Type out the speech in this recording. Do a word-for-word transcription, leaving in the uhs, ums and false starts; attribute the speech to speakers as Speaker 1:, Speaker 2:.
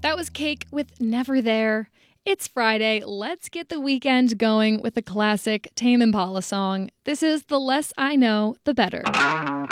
Speaker 1: That was Cake with Never There. It's Friday. Let's get the weekend going with a classic Tame Impala song. This is The Less I Know, The Better.